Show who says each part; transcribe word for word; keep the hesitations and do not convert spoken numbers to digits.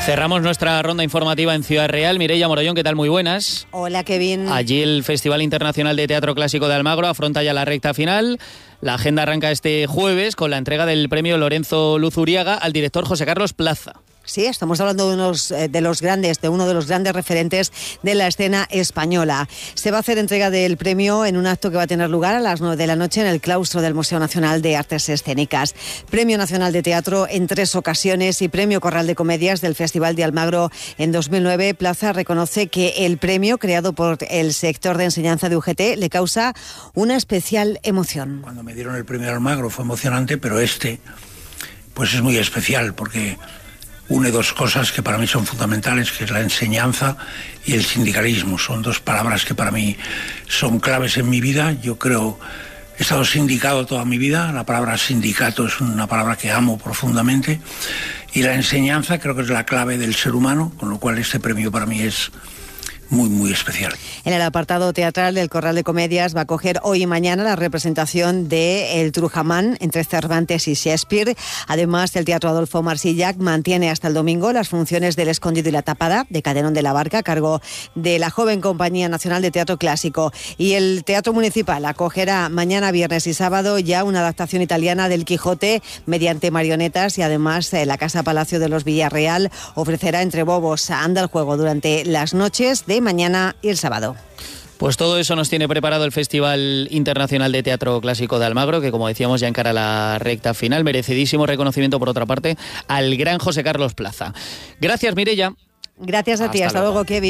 Speaker 1: Cerramos nuestra ronda informativa en Ciudad Real. Mireia Morollón, ¿qué tal? Muy buenas.
Speaker 2: Hola, Kevin.
Speaker 1: Allí el Festival Internacional de Teatro Clásico de Almagro afronta ya la recta final. La agenda arranca este jueves con la entrega del premio Lorenzo Luzuriaga al director José Carlos Plaza.
Speaker 2: Sí, estamos hablando de, unos, de los grandes, de uno de los grandes referentes de la escena española. Se va a hacer entrega del premio en un acto que va a tener lugar a las nueve de la noche en el claustro del Museo Nacional de Artes Escénicas. Premio Nacional de Teatro en tres ocasiones y Premio Corral de Comedias del Festival de Almagro en dos mil nueve. Plaza reconoce que el premio, creado por el sector de enseñanza de U G T, le causa una especial emoción.
Speaker 3: Cuando me dieron el premio Almagro fue emocionante, pero este pues es muy especial porque une dos cosas que para mí son fundamentales, que es la enseñanza y el sindicalismo. Son dos palabras que para mí son claves en mi vida. Yo creo, he estado sindicado toda mi vida, la palabra sindicato es una palabra que amo profundamente, y la enseñanza creo que es la clave del ser humano, con lo cual este premio para mí es muy, muy especial.
Speaker 2: En el apartado teatral del Corral de Comedias va a coger hoy y mañana la representación de El Trujamán entre Cervantes y Shakespeare. Además, el Teatro Adolfo Marsillac mantiene hasta el domingo las funciones del Escondido y la Tapada de Cadenón de la Barca a cargo de la joven Compañía Nacional de Teatro Clásico. Y el Teatro Municipal acogerá mañana, viernes y sábado ya una adaptación italiana del Quijote mediante marionetas, y además la Casa Palacio de los Villarreal ofrecerá Entre Bobos anda el juego durante las noches de mañana y el sábado.
Speaker 1: Pues todo eso nos tiene preparado el Festival Internacional de Teatro Clásico de Almagro, que como decíamos ya encara la recta final. Merecidísimo reconocimiento, por otra parte, al gran José Carlos Plaza. Gracias, Mireia.
Speaker 2: Gracias a ti. Hasta luego, Kevin.